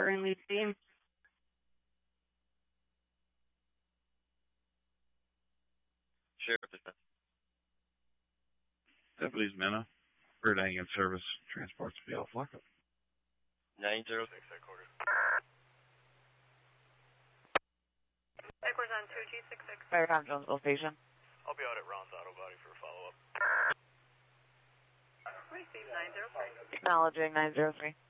Reporting lead team. Sheriff. Deputies Mena, Birdang in service, transports to BL Flockup. 906 headquarters. Headquarters on 2G66. Maritime Jonesville Station. I'll be out at Ron's Auto Body for a follow-up. Receive 903. Acknowledging 903.